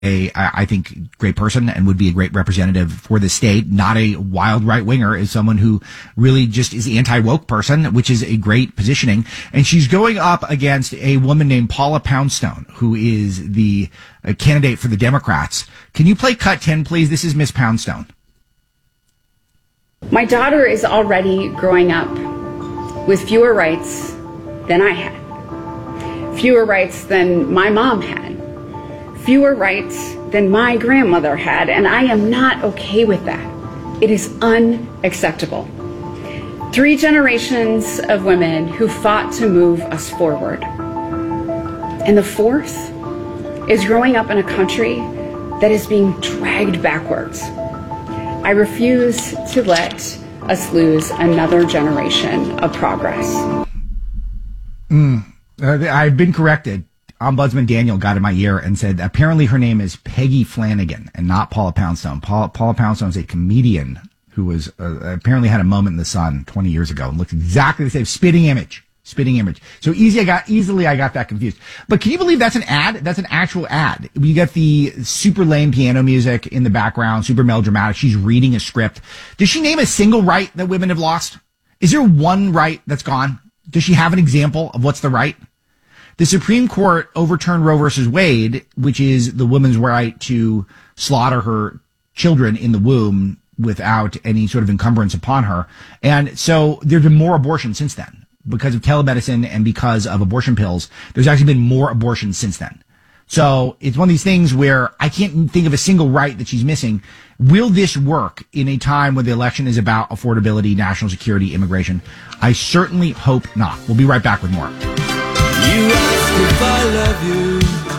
I think, great person and would be a great representative for the state. Not a wild right winger, is someone who really just is anti-woke person, which is a great positioning. And she's going up against a woman named Paula Poundstone, who is the candidate for the Democrats. Can you play cut 10, please? This is Miss Poundstone. My daughter is already growing up with fewer rights than I had, fewer rights than my mom had, fewer rights than my grandmother had, and I am not okay with that. It is unacceptable. 3 generations of women who fought to move us forward. And the 4th is growing up in a country that is being dragged backwards. I refuse to let us lose another generation of progress. I've been corrected. Ombudsman Daniel got in my ear and said apparently her name is Peggy Flanagan and not Paula Poundstone. Paula Poundstone is a comedian who was apparently had a moment in the sun 20 years ago and looked exactly the same. Spitting image. So easily I got that confused. But can you believe that's an ad? That's an actual ad. You got the super lame piano music in the background, super melodramatic. She's reading a script. Does she name a single right that women have lost? Is there one right that's gone? Does she have an example of what's the right? The Supreme Court overturned Roe versus Wade, which is the woman's right to slaughter her children in the womb without any sort of encumbrance upon her. And so there's been more abortion since then because of telemedicine and because of abortion pills. There's actually been more abortions since then. So it's one of these things where I can't think of a single right that she's missing. Will this work in a time when the election is about affordability, national security, immigration? I certainly hope not. We'll be right back with more. You ask if I love you.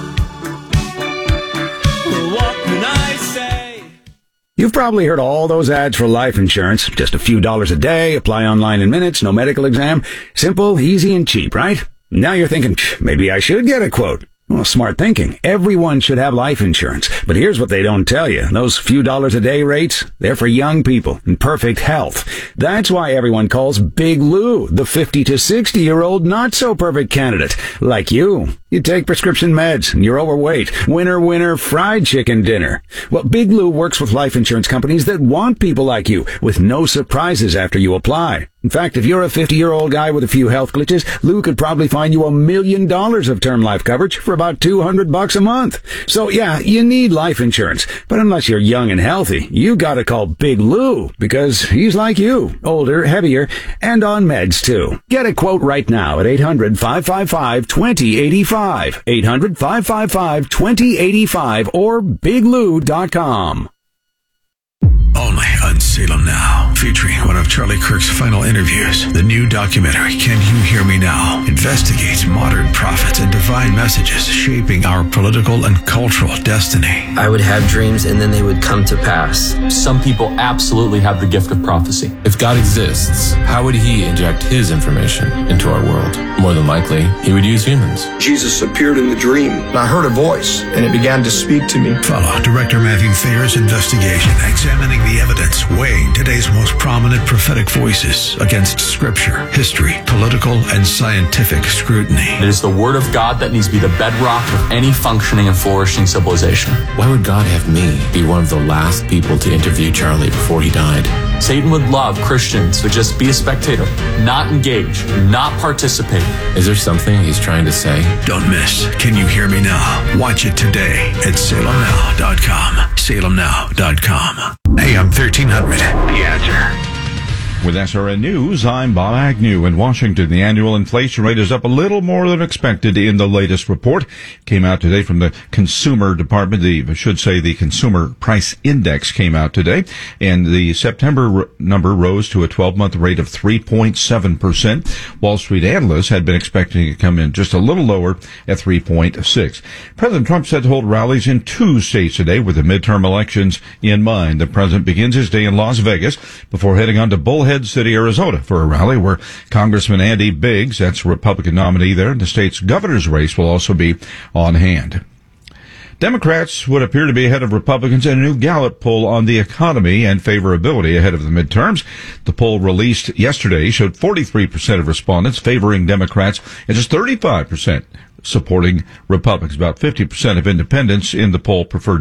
What can I say? You've probably heard all those ads for life insurance. Just a few dollars a day, apply online in minutes, no medical exam. Simple, easy, and cheap, right? Now you're thinking, maybe I should get a quote. Well, smart thinking. Everyone should have life insurance. But here's what they don't tell you. Those few dollars a day rates, they're for young people in perfect health. That's why everyone calls Big Lou the 50 to 60-year-old not-so-perfect candidate. Like you. You take prescription meds and you're overweight. Winner, fried chicken dinner. Well, Big Lou works with life insurance companies that want people like you with no surprises after you apply. In fact, if you're a 50-year-old guy with a few health glitches, Lou could probably find you $1 million of term life coverage for about $200 a month. So yeah, you need life insurance. But unless you're young and healthy, you gotta call Big Lou because he's like you. Older, heavier, and on meds too. Get a quote right now at 800-555-2085. 800-555-2085 or biglou.com. Only on Salem Now, featuring one of Charlie Kirk's final interviews. The new documentary, Can You Hear Me Now?, investigates modern prophets and divine messages shaping our political and cultural destiny. I would have dreams and then they would come to pass. Some people absolutely have the gift of prophecy. If God exists, how would he inject his information into our world? More than likely, he would use humans. Jesus appeared in the dream, and I heard a voice, and it began to speak to me. Follow Director Matthew Thayer's investigation, examining the evidence, weighing today's most prominent prophetic voices against scripture, history, political, and scientific scrutiny. It is the word of God that needs to be the bedrock of any functioning and flourishing civilization. Why would God have me be one of the last people to interview Charlie before he died? Satan would love Christians to just be a spectator, not engage, not participate. Is there something he's trying to say? Don't miss Can You Hear Me Now? Watch it today at salemnow.com. salemnow.com. AM 1300. The Answer. With SRN News, I'm Bob Agnew. In Washington, the annual inflation rate is up a little more than expected in the latest report. Came out today from the Consumer Department. The Consumer Price Index came out today, and the September number rose to a 12-month rate of 3.7%. Wall Street analysts had been expecting it to come in just a little lower at 3.6. President Trump said to hold rallies in 2 states today with the midterm elections in mind. The president begins his day in Las Vegas before heading on to Bullhead City, Arizona for a rally where Congressman Andy Biggs, that's a Republican nominee there, and the state's governor's race will also be on hand. Democrats would appear to be ahead of Republicans in a new Gallup poll on the economy and favorability ahead of the midterms. The poll released yesterday showed 43% of respondents favoring Democrats and just 35% supporting Republicans. About 50% of independents in the poll preferred